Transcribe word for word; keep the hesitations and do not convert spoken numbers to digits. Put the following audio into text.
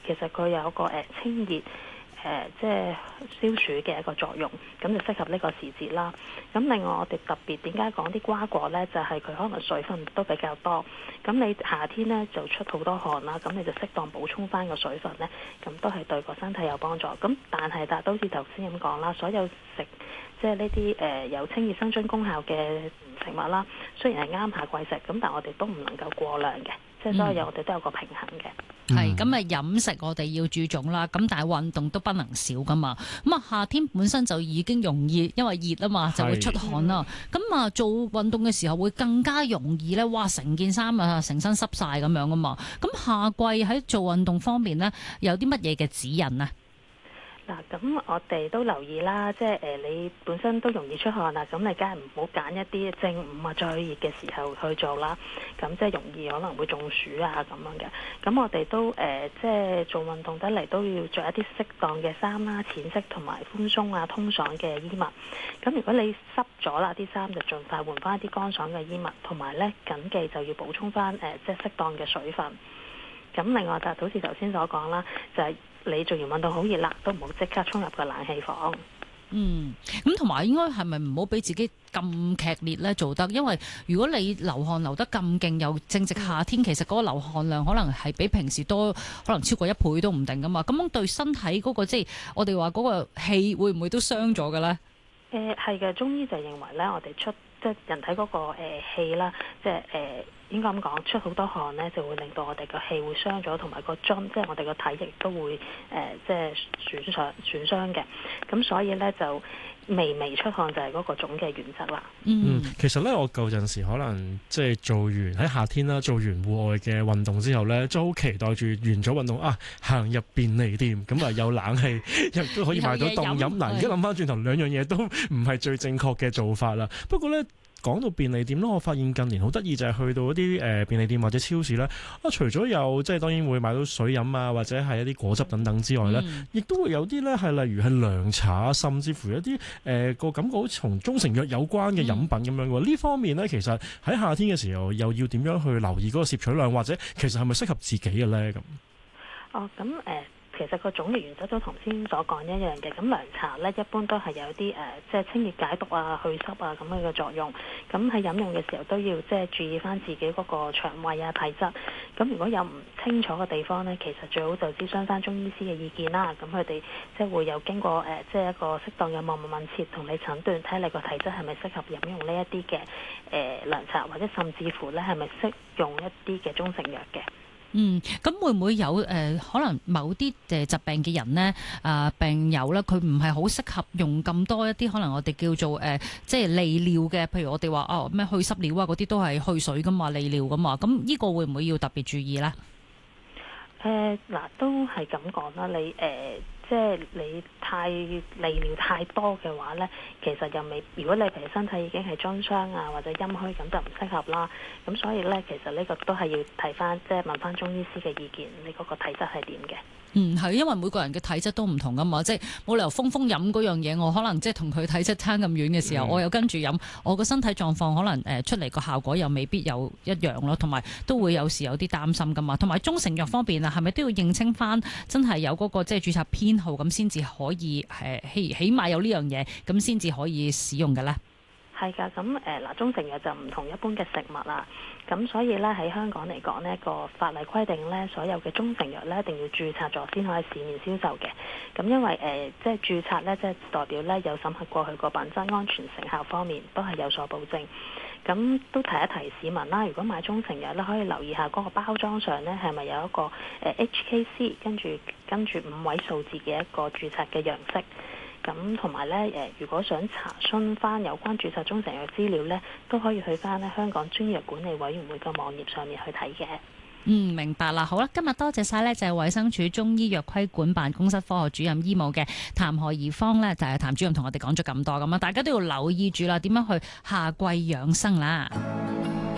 其實佢有個誒、呃、清熱。誒、呃，即係消暑嘅一個作用，咁就適合呢個時節啦。咁另外我哋特別點解講啲瓜果呢？就係、是、佢可能水分都比較多。咁你夏天呢就出好多汗啦，咁你就適當補充翻個水分呢，咁都係對個身體有幫助。咁但係但係都好似頭先咁講啦，所有食即係呢啲誒有清熱生津功效嘅食物啦，雖然係啱夏季食，咁但係我哋都唔能夠過量嘅，即係所有嘢我哋都有個平衡嘅。 係咁啊，飲食我哋要注重啦，咁但係運動都不能少噶嘛。咁啊，夏天本身就已經容易，因為熱啊嘛，就會出汗啦。咁啊，做運動嘅時候會更加容易咧，哇！成件衫啊，成身濕晒咁樣噶嘛。咁夏季喺做運動方面咧，有啲乜嘢嘅指引啊？ 嗱，咁我哋都留意啦，即係誒、呃、你本身都容易出汗啦，咁你梗係唔好揀一啲正午啊最熱嘅時候去做啦，咁即係容易可能會中暑啊咁樣嘅。咁我哋都誒、呃、即係做運動得嚟都要着一啲適當嘅衫啦，淺色同埋寬鬆啊通爽嘅衣物。咁如果你濕咗啦，啲衫就盡快換翻一啲乾爽嘅衣物，同埋咧緊記就要補充翻誒、呃、即係適當嘅水分。咁另外就好似頭先所講啦，就係、是。你做完運動好熱啦，都唔好即刻衝入個冷氣房。 嗯，咁同埋應該係咪唔好俾自己咁劇烈咧做得？因為如果你流汗流得咁勁，又正值夏天，其實嗰個流汗量可能係比平時多，可能超過一倍都唔定噶嘛。咁樣對身體嗰、嗰個即係我哋話嗰個氣會唔會都傷咗嘅咧？ 誒係嘅，中醫就認為咧，我哋出即係人體嗰、嗰個誒、呃、氣啦，即係誒。呃應該咁講，出好多汗呢，就會令到我哋個氣會傷咗，同埋個津，即係我哋個體液都會誒、呃，即係損傷損傷嘅。咁所以呢，就微微出汗就係嗰個總嘅原則啦。 嗯，其實呢，我舊陣時可能即係做完喺夏天啦，做完戶外嘅運動之後呢，都好期待住完咗運動啊，行入便利店咁啊，有冷氣，亦都可以買到凍飲。嗱，而家諗翻轉頭，兩樣嘢都唔係最正確嘅做法啦。不過呢，講到便利店咧，我發現近年好得意就係去到一啲誒便利店或者超市咧，啊除咗有即係當然會買到水飲啊，或者係一啲果汁等等之外咧，亦、嗯、都會有啲咧係例如係涼茶，甚至乎一啲誒個感覺好似同中成藥有關嘅飲品咁樣喎。呢、嗯、方面咧，其實喺夏天嘅時候又要點樣去留意嗰個攝取量，或者其實係咪適合自己嘅咧咁？ 哦，咁誒。呃其實個總嘅原則都同先所講一樣嘅，咁涼茶咧一般都係有啲誒、呃，即係清熱解毒啊、去濕啊咁樣嘅作用。咁喺飲用嘅時候都要即係注意翻自己嗰個腸胃啊、體質。咁如果有唔清楚嘅地方咧，其實最好就諮詢翻中醫師嘅意見啦。咁佢哋即係會有經過誒、呃，即係一個適當嘅望聞問切同你診斷，睇你個體質係咪適合飲用呢一啲嘅誒涼茶，或者甚至乎咧係咪適用一啲嘅中成藥嘅。 嗯，咁會唔會有誒、呃、可能某啲誒疾病嘅人呢？啊、呃、病友咧，佢唔係好適合用咁多一啲可能我哋叫做誒、呃、即係利尿嘅，譬如我哋話哦咩去濕尿啊嗰啲都係去水噶嘛，利尿噶嘛，咁呢個會唔會要特別注意呢？ 誒、呃、嗱，都係咁講啦，你誒。呃即係你太利尿太多嘅話呢，其實又未。如果你譬如身體已經係津傷啊或者陰虛，咁就唔適合啦。咁所以呢，其實呢個都係要睇翻，即係問翻中醫師嘅意見，你嗰個體質係點嘅？嗯， 係因為每個人嘅體質都唔同噶嘛，即係冇理由風風飲嗰樣嘢，我可能即係同佢體質差咁遠嘅時候，嗯、我又跟住飲，我個身體狀況可能誒、呃、出嚟個效果又未必有一樣咯，同埋都會有時有啲擔心噶嘛。同埋中成藥方面啊，係咪都要認清翻真係有嗰、那個即係註冊編號咁先至可以誒起起碼有呢樣嘢咁先至可以使用嘅咧？ 係㗎，咁誒嗱，中成藥就唔同一般嘅食物啦，咁所以咧喺香港嚟講呢個法例規定咧，所有嘅中成藥咧一定要註冊咗先可以市面銷售嘅。咁因為誒、呃、即係註冊咧，即係代表咧有審核過去個品質安全成效方面都係有所保證。咁都提一提市民啦，如果買中成藥咧，可以留意下嗰個包裝上咧係咪有一個誒 H K C 跟住跟住五位數字嘅一個註冊嘅樣式。咁同埋咧，誒，如果想查詢翻有關註冊中成藥資料咧，都可以去翻咧香港專藥管理委員會嘅網頁上面去睇嘅。 嗯，明白啦。好啦，今日多謝晒咧，就係衛生署中醫藥規管辦公室科學主任醫務嘅譚何怡芳咧，就係譚主任同我哋講咗咁多咁啊，大家都要留意住啦，點樣去夏季養生啦。